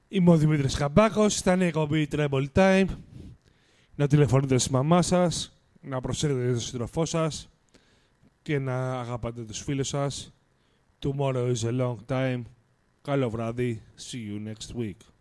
Είμαι ο Δημήτρης Καμπάκος, ήταν η εκπομπή Treble Time. Να τηλεφωνείτε στη μαμά σας, να προσέχετε τον σύντροφό σας και να αγαπάτε τους φίλους σας. Tomorrow is a long time. Καλό βράδυ. See you next week.